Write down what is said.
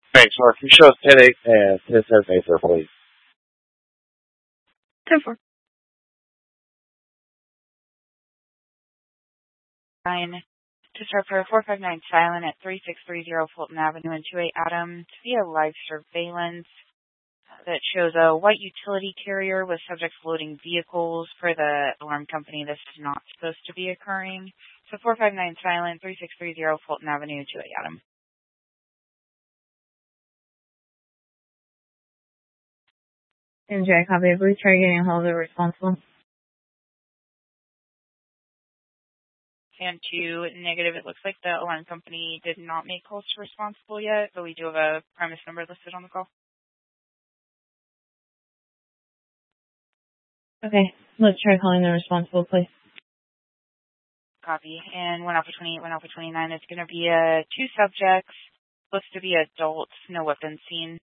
Thanks, Mark. You show us 10-8 and 10-7 there, please. 10-4. Nine. To start for 459 silent at 3630 Fulton Avenue in 28 Adams via live surveillance that shows a white utility carrier with subjects loading vehicles for the alarm company. This is not supposed to be occurring. So 459 silent, 3630 Fulton Avenue, 28 Adams. MJ, copy. Please try getting a hold of the responsible. And to negative, it looks like the alarm company did not make calls to responsible yet, but we do have a premise number listed on the call. Okay, let's try calling the responsible, please. Copy. And 1 Alpha 28, 1 Alpha 29, it's going to be 2 subjects, supposed to be adults, no weapons seen.